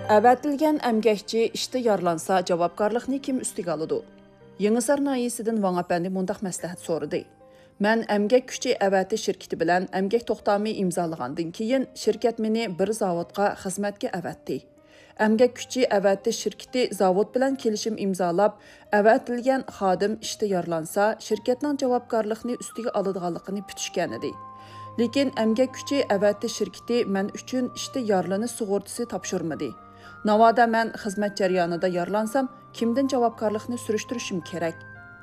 Əvətilgən əmgəkçi işdə yarlansa javabkarlıqni kim üstüge alıdı? Yenisar nayisidən Van Apəndi mundaq məsləhət sorudu. Mən əmgək küçü əvəti şirketi bilən əmgək toxtamı imzalığandın keyin şirket meni bir zavodqa xizmətə əvətdi. Əmgək küçü əvəti şirketi zavod bilən kelişim imzalab, əvətilgən xadim işdə yarlansa, şirketnin javabkarlıqni üstüge alıdığanlığını pütüşkən idi. Lekin əmgək küçü əvəti şirketi mən üçün işdə yarlanı sığortası tapşırmadı. Navada mən xizmət cəryanında yarlansam, kimdən javabkarlıqni sürüştürüşüm kerek?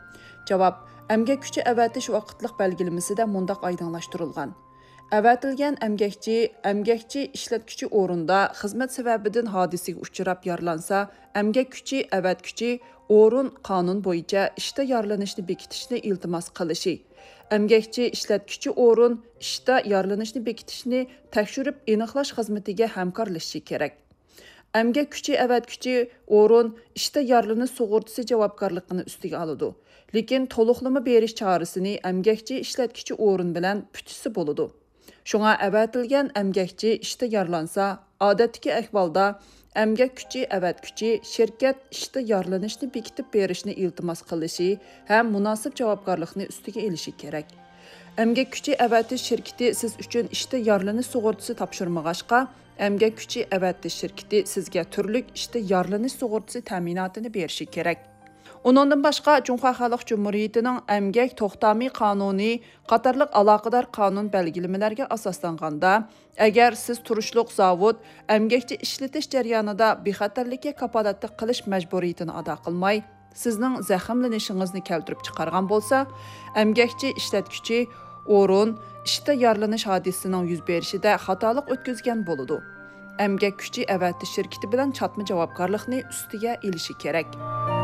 Cavab, əmgək küçü əvətiş vaqıtlıq bəlgilimisi də mundaq aydınlaşdırılğan. Əvətilgən əmgəkçi işlətküçü orunda xizmət səbəbidin hadisiga uçurab yarlansa, əmgək küçü əvətküçü orun qanun boyunca işdə yarlanışını bekitishni iltimas qilishi. Əmgəkçi işlətküçü orun işdə yarlanışını bekitishni təkşürüb eniqlaş xizmetiga həmkarlaşışı kerek. Əmgək küçü əvətküçü orun işdə yarlanış sığortası javabkarlığını üstüge alıdı. Lekin toluqlama beriş çağrısını əmgəkçi işlətküçü orun bilən pütüsü boludu. Şuna əvətilgən əmgəkçi işdə yarlansa, adətdəki əhvalda əmgək küçü əvətküçü şirket işdə yarlanışını bekitib berişini iltimas qilishi həm münasib javabkarlıqni üstüge elişi kerek. Əmgək küçü əvətiş şirketi siz üçün işdə yarlanış sığortası tapşırmağaşqa, əmgək küçü əvətiş şirketi sizge türlük işdə yarlanış sığortası təminatını berişi kerek. Onundan başqa Cumhuriyet Xalq Cumhuriyetining əmgək toxtami qanuni qatarlıq əlaqədar qanun bəlgiləmələrə asaslanganda, əgər siz turuşluq zavod əmgəkçi işletiş cəryanında bexatarlikka kapolatlik qilish məcburiyyətini ada qılmay, sizning zəximlənişingizni keltirib chiqargan bolsa, əmgəkçi işlətküçü orun işdə yarlanış hadisəsinin yüz berişində xatolıq ötküzgən boludu. Əmgək küçü əvətiş şirketi bilan çatma javabkarlıqni üstüge elişi kerek.